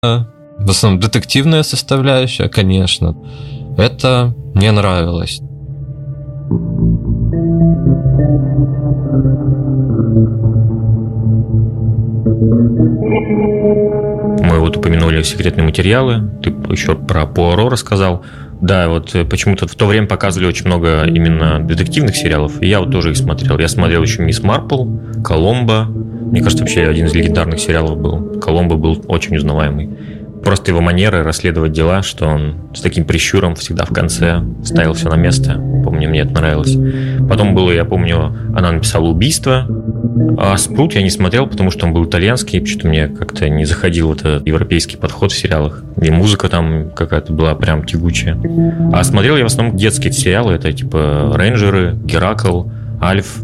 в основном детективная составляющая, конечно. Это мне нравилось. Мы вот упомянули секретные материалы, ты еще про Пуаро рассказал. Да, вот почему-то в то время показывали очень много именно детективных сериалов, и я вот тоже их смотрел. Я смотрел еще «Мисс Марпл», «Коломбо». Мне кажется, вообще один из легендарных сериалов был. «Коломбо» был очень узнаваемый. Просто его манера расследовать дела, что он с таким прищуром всегда в конце ставил все на место. Помню, мне это нравилось. Потом было, я помню, она написала «Убийство». А «Спрут» я не смотрел, потому что он был итальянский. Что-то мне как-то не заходил этот европейский подход в сериалах. И музыка там какая-то была прям тягучая. А смотрел я в основном детские сериалы. Это типа «Рейнджеры», «Геракл», «Альф».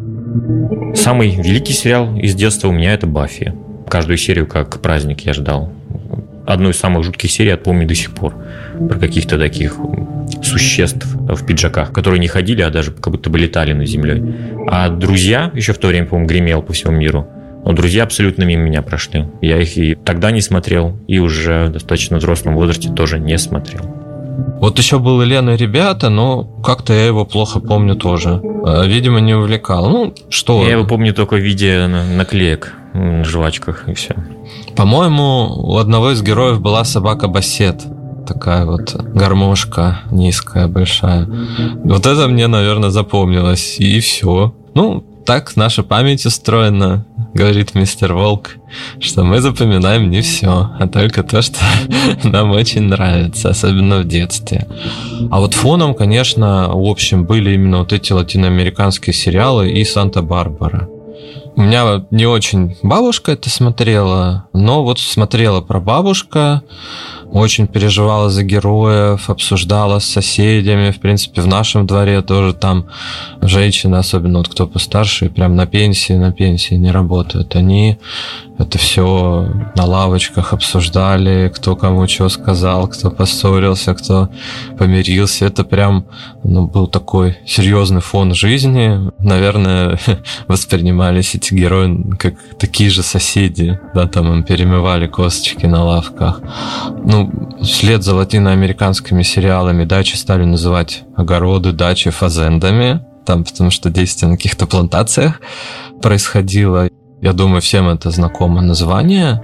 Самый великий сериал из детства у меня – это «Баффи». Каждую серию как праздник я ждал. Одну из самых жутких серий я помню до сих пор. Про каких-то таких существ в пиджаках, которые не ходили, а даже как будто бы летали над землей. А «Друзья» еще в то время, по-моему, гремел по всему миру. Но «Друзья» абсолютно мимо меня прошли. Я их и тогда не смотрел, и уже в достаточно взрослом возрасте тоже не смотрел. Вот еще был «Лена и ребята», но как-то я его плохо помню тоже. Видимо, не увлекал. Ну, что? Я его помню только в виде наклеек на жвачках, и все. По-моему, у одного из героев была собака Бассет. Такая вот гармошка низкая, большая. Вот это мне, наверное, запомнилось. И все. Ну, так наша память устроена, говорит мистер Волк, что мы запоминаем не все, а только то, что нам очень нравится, особенно в детстве. А вот фоном, конечно, в общем, были именно вот эти латиноамериканские сериалы и «Санта-Барбара». У меня не очень бабушка это смотрела, но вот смотрела прабабушка, очень переживала за героев, обсуждала с соседями. В принципе, в нашем дворе тоже там женщины, особенно вот кто постарше, прям на пенсии не работают. Они это все на лавочках обсуждали, кто кому что сказал, кто поссорился, кто помирился. Это прям был такой серьезный фон жизни. Наверное, воспринимались эти герои как такие же соседи. Да, там им перемывали косточки на лавках. Вслед за латиноамериканскими сериалами дачи стали называть огороды, дачи фазендами, там, потому что действие на каких-то плантациях происходило. Я думаю, всем это знакомо название.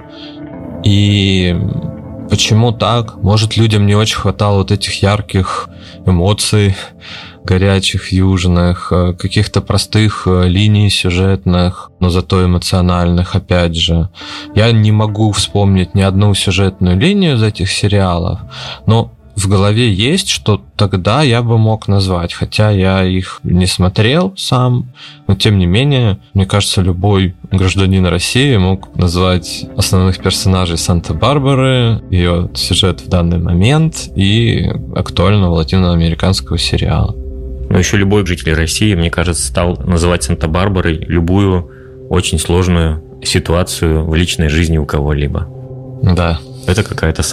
И почему так? Может, людям не очень хватало вот этих ярких эмоций, горячих, южных, каких-то простых линий сюжетных, но зато эмоциональных, опять же. Я не могу вспомнить ни одну сюжетную линию из этих сериалов, но в голове есть, что тогда я бы мог назвать, хотя я их не смотрел сам, но тем не менее, мне кажется, любой гражданин России мог назвать основных персонажей Санта-Барбары, ее сюжет в данный момент и актуального латиноамериканского сериала. Но еще любой житель России, мне кажется, стал называть Санта-Барбарой любую очень сложную ситуацию в личной жизни у кого-либо. Да. Это какая-то